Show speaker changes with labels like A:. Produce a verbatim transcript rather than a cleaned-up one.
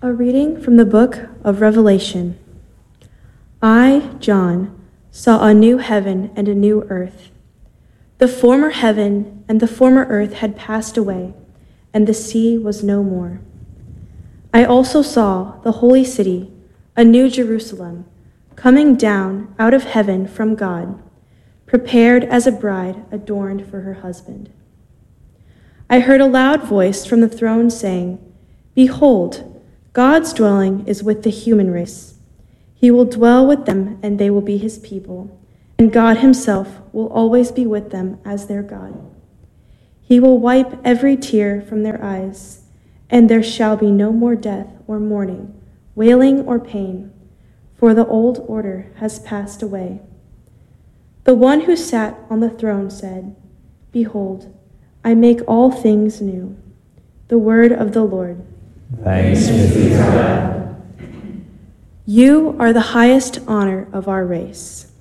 A: A reading from the book of Revelation. I, John, saw a new heaven and a new earth. The former heaven and the former earth had passed away, and the sea was no more. I also saw the holy city, a new Jerusalem, coming down out of heaven from God, prepared as a bride adorned for her husband. I heard a loud voice from the throne saying, "Behold, God's dwelling is with the human race. He will dwell with them, and they will be his people, and God himself will always be with them as their God. He will wipe every tear from their eyes, and there shall be no more death or mourning, wailing or pain, for the old order has passed away." The one who sat on the throne said, "Behold, I make all things new." The word of the Lord.
B: Thanks be to God.
A: You are the highest honor of our race.